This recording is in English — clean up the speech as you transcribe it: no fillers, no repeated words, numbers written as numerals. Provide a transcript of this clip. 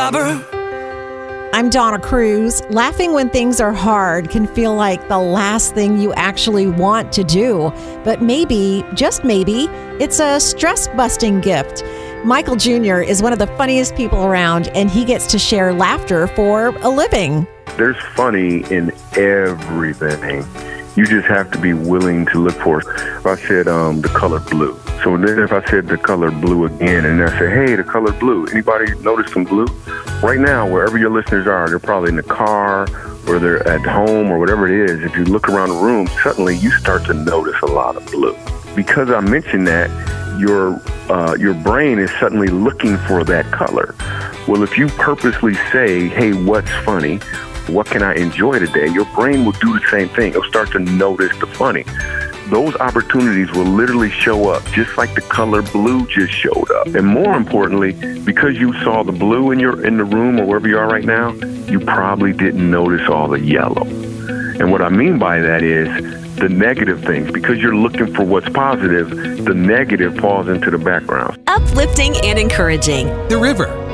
robber. I'm Donna Cruz. Laughing when things are hard can feel like the last thing you actually want to do. But maybe, just maybe, it's a stress-busting gift. Michael Jr. is one of the funniest people around, and he gets to share laughter for a living. There's funny in everything. You just have to be willing to look for it. If I said the color blue. So then if I said the color blue again, and I say, hey, the color blue. Anybody notice some blue? Right now, wherever your listeners are, they're probably in the car or they're at home or whatever it is. If you look around the room, suddenly you start to notice a lot of blue. Because I mentioned that, your brain is suddenly looking for that color. Well, if you purposely say, hey, what's funny? What can I enjoy today? Your brain will do the same thing. It'll start to notice the funny. Those opportunities will literally show up just like the color blue just showed up. And more importantly, because you saw the blue in the room or wherever you are right now, you probably didn't notice all the yellow. And what I mean by that is the negative things. Because you're looking for what's positive, the negative falls into the background. Uplifting and encouraging. The River